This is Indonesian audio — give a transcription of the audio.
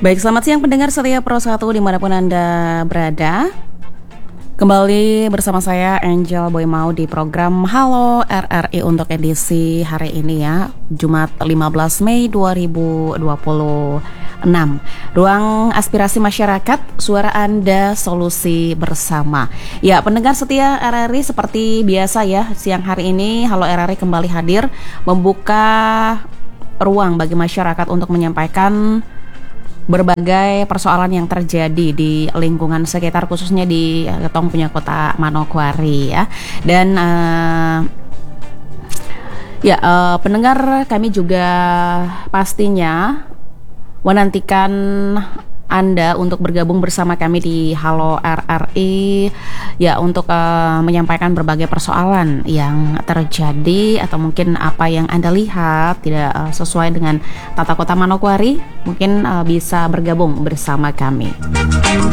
Baik, selamat siang pendengar setia Pro 1 dimanapun Anda berada. Kembali bersama saya Angel Boy Mau di program Halo RRI untuk edisi hari ini ya, Jumat 15 Mei 2026. Ruang aspirasi masyarakat, suara Anda, solusi bersama. Ya, pendengar setia RRI seperti biasa ya, siang hari ini Halo RRI kembali hadir membuka ruang bagi masyarakat untuk menyampaikan berbagai persoalan yang terjadi di lingkungan sekitar, khususnya di Ketong punya kota Manokwari ya. Dan pendengar, kami juga pastinya menantikan Anda untuk bergabung bersama kami di Halo RRI ya, untuk menyampaikan berbagai persoalan yang terjadi atau mungkin apa yang Anda lihat tidak sesuai dengan tata kota Manokwari, mungkin bisa bergabung bersama kami.